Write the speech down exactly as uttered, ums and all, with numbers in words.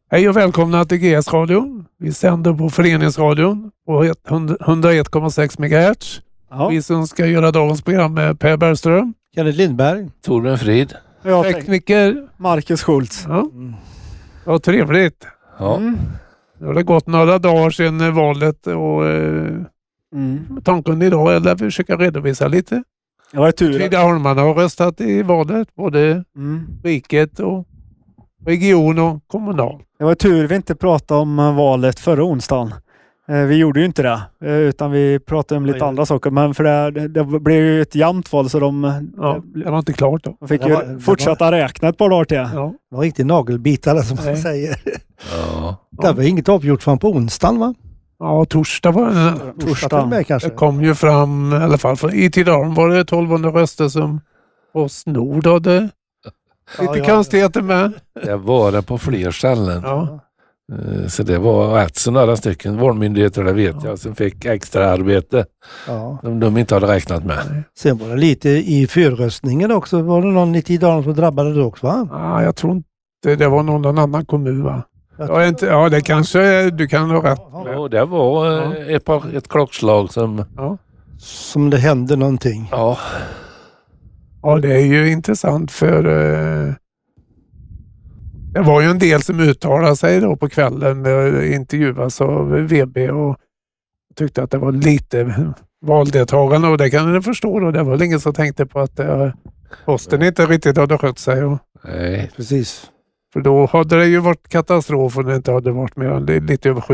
Hej och välkomna till G S-radion. Vi sänder på Föreningsradion på hundraett komma sex megahertz. Ja. Vi som ska göra dagens program med Per Bergström, Kenneth Lindberg, Torbjörn Frid, ja, tekniker Marcus Schultz. Ja, ja trevligt. Ja. Mm. Det har gått några dagar sedan valet och eh, mm. tanken idag är att vi försöka redovisa lite. Det var tur. Tidaholmarna har röstat i valet, både mm. riket och region och kommunal. Det var tur vi inte pratade om valet förra onsdagen. Vi gjorde ju inte det, utan vi pratade om lite ja, andra saker. Men för det, det blev ju ett jämnt val så de, ja, det var inte klart då. De fick ju var, fortsätta var, räkna ett par dagar till. Ja. Det var riktigt nagelbitare som man säger. Ja. Det var inget avgjort från på onsdagen, va? Ja, torsdag var det. Torsdag med, kanske. Det kom ju fram, i alla fall i Tidaholm var det tolvhundra röster som Postnord hade. Lite ja, ja, konstigheter med. Det var det på fler ställen. Ja. Så det var rätt så några stycken valmyndigheter, det vet ja. jag, som fick extra arbete ja. som de inte hade räknat med. Sen var det lite i förröstningen också. Var det någon i Tidaholm som drabbade det också, va? Ja, jag tror inte det var någon annan kommun, va? Ja, inte, ja, det kanske du kan ha rätt. Ja, det var ja. ett, par, ett klockslag som... Ja. Som det hände någonting. Ja. Ja, det är ju intressant för... Eh, det var ju en del som uttalade sig då på kvällen, eh, intervjuas av V B och tyckte att det var lite valdeltagande, och det kan jag förstå då. Det var ingen som tänkte på att eh, posten inte riktigt hade skött sig. Och, Nej, precis. För då hade det ju varit katastrof om det inte hade varit mer än lite över